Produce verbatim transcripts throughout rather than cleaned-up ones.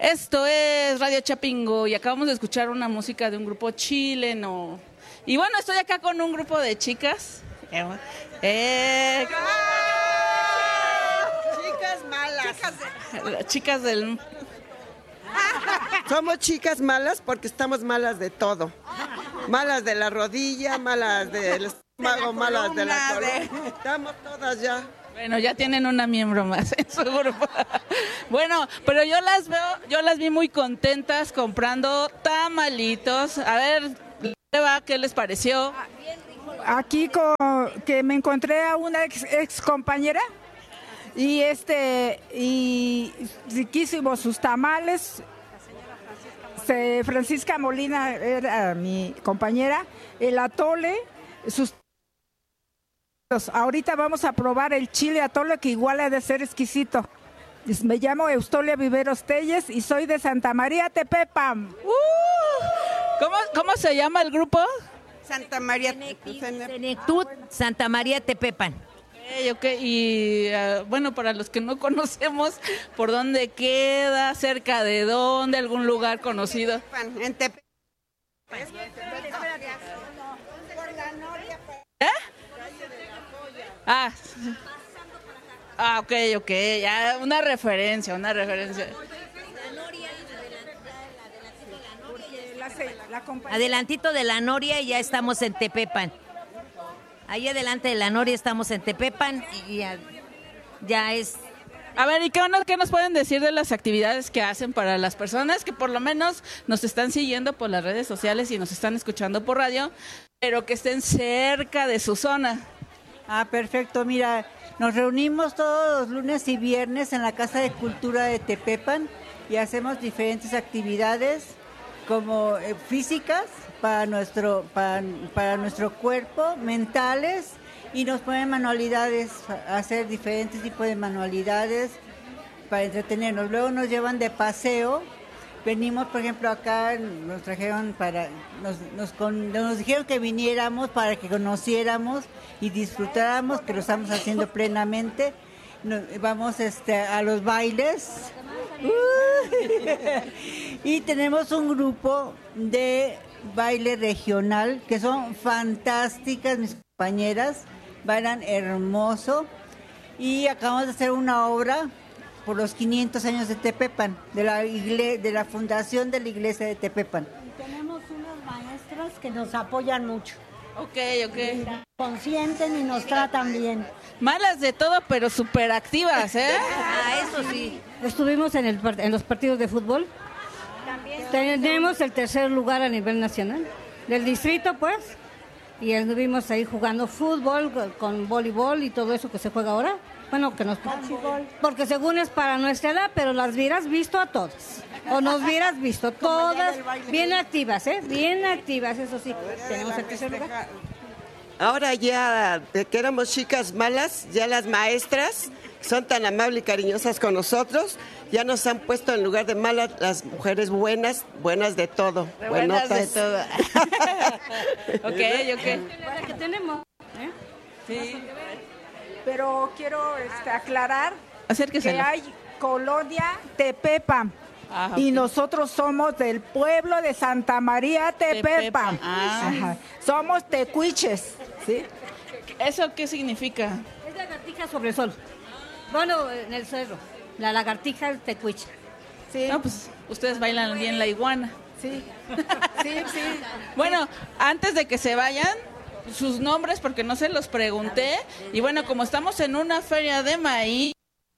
Esto es Radio Chapingo y acabamos de escuchar una música de un grupo chileno. Y bueno, estoy acá con un grupo de chicas. Eh, chicas malas. Chicas, de, chicas del... Somos chicas malas porque estamos malas de todo. Malas de la rodilla, malas del estómago, malas de la columna. Estamos todas ya. Bueno, ya tienen una miembro más en su grupo. Bueno, pero yo las veo, yo las vi muy contentas comprando tamalitos. A ver, ¿qué les pareció? Aquí con, que me encontré a una ex, ex compañera y este y riquísimos sus tamales. Se, Francisca Molina era mi compañera, el atole, sus ahorita vamos a probar el chile atole que igual ha de ser exquisito. Me llamo Eustolia Viveros Telles y soy de Santa María Tepepan. Uh, ¿cómo, ¿Cómo se llama el grupo? Santa María Senectud Santa María Tepepan. Okay, okay. Y uh, bueno, para los que no conocemos, ¿por dónde queda? ¿Cerca de dónde? ¿Algún lugar conocido? En Tepepan. ¿Eh? Ah, ah, ok, ok, ya una referencia, una referencia. Adelantito de la Noria y ya estamos en Tepepan. Ahí adelante de la Noria estamos en Tepepan y ya, ya es... A ver, ¿y qué, qué nos pueden decir de las actividades que hacen para las personas que por lo menos nos están siguiendo por las redes sociales y nos están escuchando por radio, pero que estén cerca de su zona? Ah, perfecto. Mira, nos reunimos todos los lunes y viernes en la Casa de Cultura de Tepepan y hacemos diferentes actividades como eh, físicas para nuestro para, para nuestro cuerpo, mentales, y nos ponen manualidades, hacer diferentes tipos de manualidades para entretenernos. Luego nos llevan de paseo. Venimos, por ejemplo, acá nos trajeron para, nos, nos, con, nos dijeron que viniéramos para que conociéramos y disfrutáramos, que lo estamos haciendo plenamente. Nos, vamos este, a los bailes. Uh, y tenemos un grupo de baile regional que son fantásticas, mis compañeras, bailan hermoso. Y acabamos de hacer una obra por los quinientos años de Tepepan, de la igle, de la fundación de la iglesia de Tepepan. Y tenemos unas maestras que nos apoyan mucho. Ok, ok. Nos consienten y nos tratan bien. Malas de todo, pero súper activas, ¿eh? Ah, eso sí. Estuvimos en, el, en los partidos de fútbol. También. Tenemos el tercer lugar a nivel nacional. Del distrito, pues. Y estuvimos ahí jugando fútbol, con voleibol y todo eso que se juega ahora. Bueno, que nos... Porque según es para nuestra edad, pero las hubieras visto a todas. O nos hubieras visto todas bien activas, ¿eh? Bien activas, eso sí. Tenemos el tercer lugar. Ahora ya, de que éramos chicas malas, ya las maestras son tan amables y cariñosas con nosotros, ya nos han puesto en lugar de malas las mujeres buenas, buenas de todo. Buenas de todo. Ok, ok. Para que tenemos, ¿eh? Sí. Pero quiero este, aclarar Acérquese. que hay colonia Tepepan. Ah, y okay. nosotros somos del pueblo de Santa María Tepepan. Tepepan. Ah. Ajá. Somos tecuiches, ¿sí? ¿Eso qué significa? Es lagartija sobre el sol. Bueno, en el cerro. La lagartija es tecuiche. Sí. No, pues ustedes bailan bien la iguana. Sí, sí, sí. Bueno, antes de que se vayan, sus nombres, porque no se los pregunté. Y bueno, como estamos en una feria de maíz,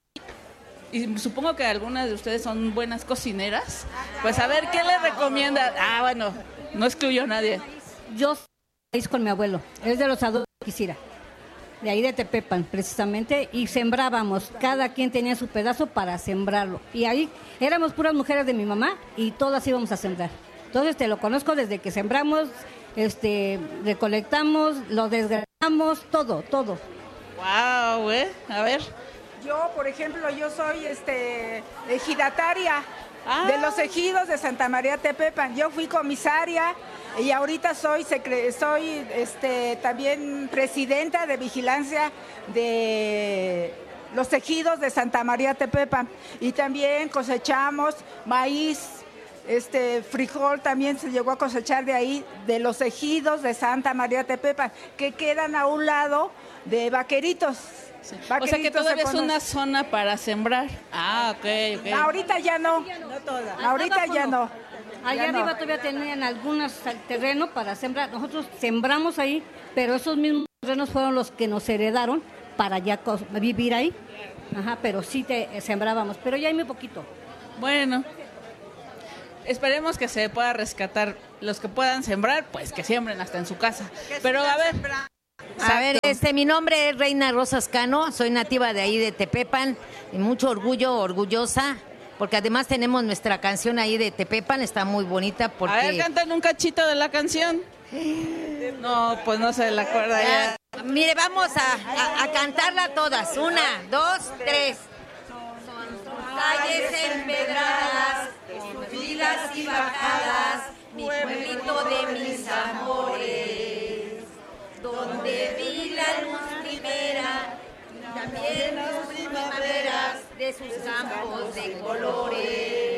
y supongo que algunas de ustedes son buenas cocineras, pues a ver, ¿qué les recomienda? Ah, bueno, no excluyo a nadie. Yo soy con mi abuelo. Es de los adultos que quisiera. De ahí de Tepepan, precisamente. Y sembrábamos. Cada quien tenía su pedazo para sembrarlo. Y ahí éramos puras mujeres de mi mamá y todas íbamos a sembrar. Entonces te lo conozco desde que sembramos, este, recolectamos, lo desgranamos, todo, todo. Wow, ¿eh? A ver. Yo, por ejemplo, yo soy este ejidataria Ah. de los ejidos de Santa María Tepepan. Yo fui comisaria y ahorita soy secre- soy este también presidenta de vigilancia de los ejidos de Santa María Tepepan. Y también cosechamos maíz, este frijol también se llegó a cosechar de ahí, de los ejidos de Santa María Tepepan, que quedan a un lado de Vaqueritos. Sí. Vaqueritos O sea que todavía se es una zona para sembrar. Ah, ok, ok. Ahorita ya no. No toda. Ahorita ya no. Allá Ya no. arriba todavía tenían algunos terrenos para sembrar. Nosotros sembramos ahí, pero esos mismos terrenos fueron los que nos heredaron para ya cos- vivir ahí. Ajá, pero sí te, eh, sembrábamos, pero ya hay muy poquito. Bueno, esperemos que se pueda rescatar. Los que puedan sembrar, pues que siembren hasta en su casa. Pero a ver, A ver, este, mi nombre es Reina Rosas Cano, soy nativa de ahí de Tepepan, y mucho orgullo, orgullosa, porque además tenemos nuestra canción ahí de Tepepan, está muy bonita porque... a ver, cantan un cachito de la canción. No, pues no se la acuerda ya. Ya, mire, vamos a, a- a cantarla todas. Una, dos, tres. Son calles empedradas, subidas y bajadas, mi pueblito de mis amores, donde vi la luz primera, también las primaveras de sus campos de colores.